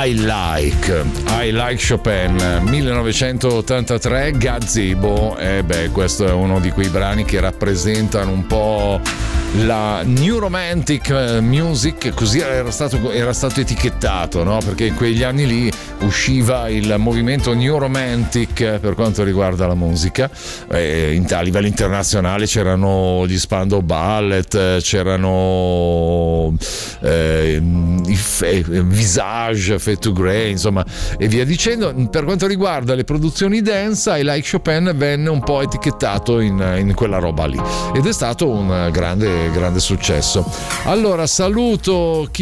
I Like Chopin 1983, Gazebo. Questo è uno di quei brani che rappresentano un po' la New Romantic Music, così era stato etichettato, no? Perché in quegli anni lì usciva il movimento New Romantic per quanto riguarda la musica. A livello internazionale c'erano gli Spandau Ballet, c'erano Visage, Fade to Grey, insomma, e via dicendo. Per quanto riguarda le produzioni dance, I Like Chopin venne un po' etichettato in quella roba lì ed è stato un grande successo. Allora saluto chi